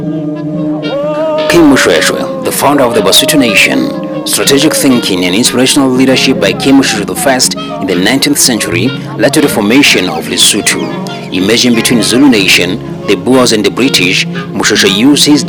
King Mushweshwe, the founder of the Basutu Nation. Strategic thinking and inspirational leadership by King Mushweshwe I in the 19th century led to the formation of Lesotho. Emerging between Zulu Nation, the Boers and the British, Mushweshwe used his